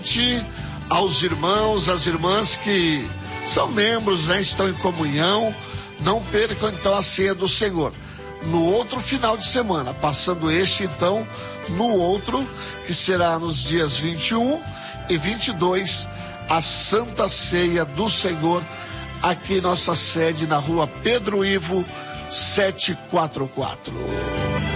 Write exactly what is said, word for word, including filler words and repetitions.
Aos irmãos, às irmãs que são membros, né, estão em comunhão, não percam então a ceia do Senhor. No outro final de semana, passando este então, no outro, que será nos dias vinte e um e vinte e dois, a Santa Ceia do Senhor, aqui em nossa sede na rua Pedro Ivo, setecentos e quarenta e quatro.